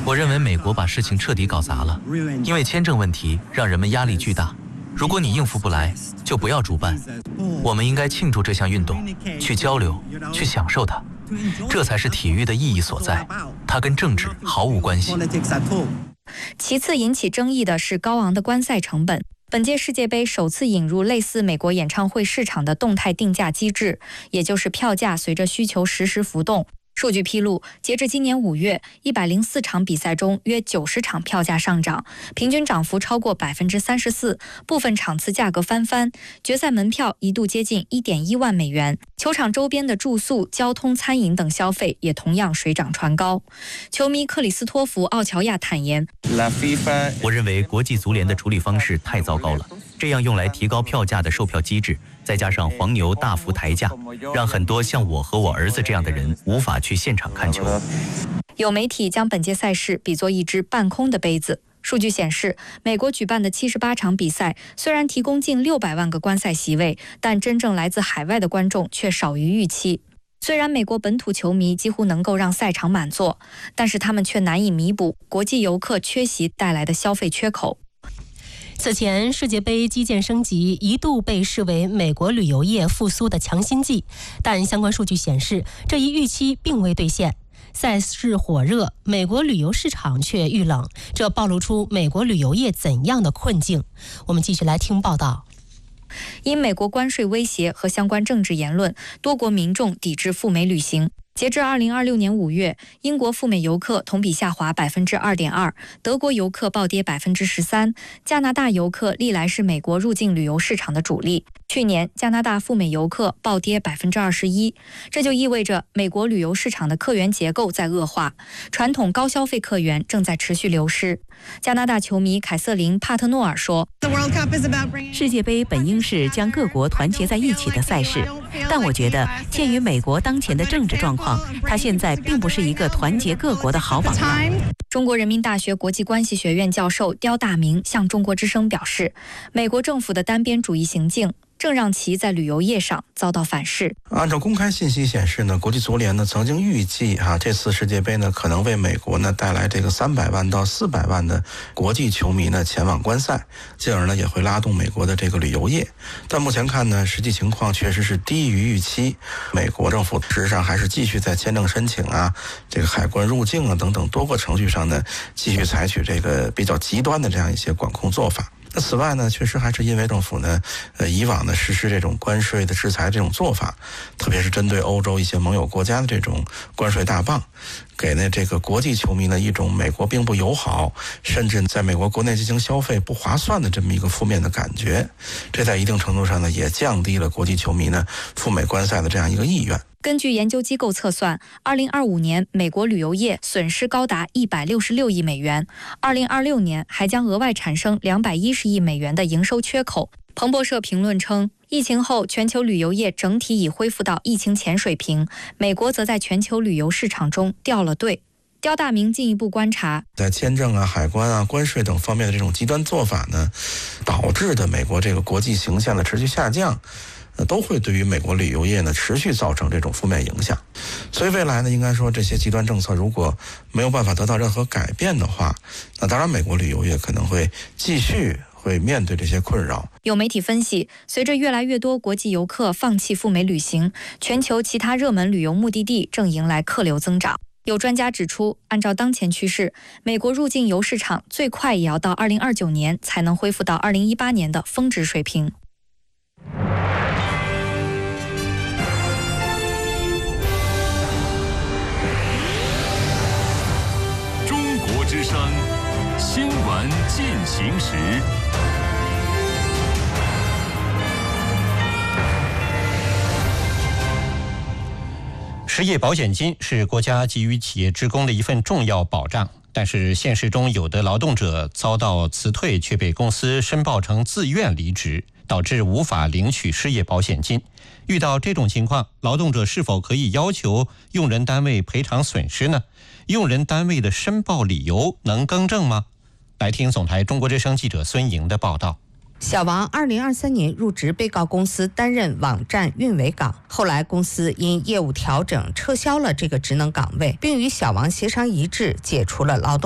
我认为美国把事情彻底搞砸了，因为签证问题让人们压力巨大。如果你应付不来，就不要主办。我们应该庆祝这项运动，去交流，去享受它，这才是体育的意义所在。它跟政治毫无关系。 其次引起争议的是高昂的观赛成本。本届世界杯首次引入类似美国演唱会市场的动态定价机制，也就是票价随着需求实时浮动。数据披露，截至今年5月，104场比赛中，约90场票价上涨，平均涨幅超过34%，部分场次价格翻番。决赛门票一度接近1.1万美元，球场周边的住宿、交通、餐饮等消费也同样水涨船高。球迷克里斯托弗·奥乔亚坦言：“ 我认为国际足联的处理方式太糟糕了，这样用来提高票价的售票机制，再加上黄牛大幅抬价，让很多像我和我儿子这样的人无法去现场看球。” 有媒体将本届赛事比作一只半空的杯子。数据显示，美国举办的78场比赛虽然提供近600万个观赛席位，但真正来自海外的观众却少于预期。虽然美国本土球迷几乎能够让赛场满座，但是他们却难以弥补国际游客缺席带来的消费缺口。 此前，世界杯基建升级一度被视为美国旅游业复苏的强心剂，但相关数据显示，这一预期并未兑现。赛事火热，美国旅游市场却遇冷，这暴露出美国旅游业怎样的困境？我们继续来听报道。 因美国关税威胁和相关政治言论，多国民众抵制赴美旅行。截至2026年5月，英国赴美游客同比下滑2.2%，德国游客暴跌13%，加拿大游客历来是美国入境旅游市场的主力。去年，加拿大赴美游客暴跌21%，这就意味着美国旅游市场的客源结构在恶化，传统高消费客源正在持续流失。加拿大球迷凯瑟琳·帕特诺尔说：“ 世界杯本应是将各国团结在一起的赛事，但我觉得，鉴于美国当前的政治状况，它现在并不是一个团结各国的好榜样。” 中国人民大学国际关系学院教授刁大明向中国之声表示，美国政府的单边主义行径正让其在旅游业上遭到反噬。 按照公开信息显示呢，国际足联呢曾经预计这次世界杯呢可能为美国呢带来这个300万到400万的国际球迷呢前往观赛，进而呢也会拉动美国的这个旅游业。但目前看呢，实际情况确实是低于预期。美国政府事实上还是继续在签证申请这个海关入境等等多个程序上呢，继续采取这个比较极端的这样一些管控做法。那此外呢，确实还是因为政府呢，以往呢实施这种关税的制裁这种做法，特别是针对欧洲一些盟友国家的这种关税大棒，给这个国际球迷呢一种美国并不友好，甚至在美国国内进行消费不划算的这么一个负面的感觉。这在一定程度上呢，也降低了国际球迷呢赴美观赛的这样一个意愿。 根据研究机构测算，2025年美国旅游业损失高达166亿美元，2026年还将额外产生210亿美元的营收缺口。彭博社评论称，疫情后全球旅游业整体已恢复到疫情前水平，美国则在全球旅游市场中掉了队。刁大明进一步观察， 在签证海关关税等方面的这种极端做法呢，导致的美国这个国际形象的持续下降，都会对于美国旅游业呢持续造成这种负面影响。所以未来呢，应该说这些极端政策如果没有办法得到任何改变的话，那当然美国旅游业可能会继续会面对这些困扰。 有媒体分析，随着越来越多国际游客放弃赴美旅行，全球其他热门旅游目的地正迎来客流增长。有专家指出，按照当前趋势，美国入境游市场最快也要到2029年才能恢复到2018年的峰值水平。 中国之声新闻进行时。 失业保险金是国家给予企业职工的一份重要保障，但是现实中有的劳动者遭到辞退，却被公司申报成自愿离职，导致无法领取失业保险金。遇到这种情况，劳动者是否可以要求用人单位赔偿损失呢？用人单位的申报理由能更正吗？来听总台中国之声记者孙莹的报道。 小王2023年入职被告公司担任网站运维岗，后来公司因业务调整撤销了这个职能岗位，并与小王协商一致解除了劳动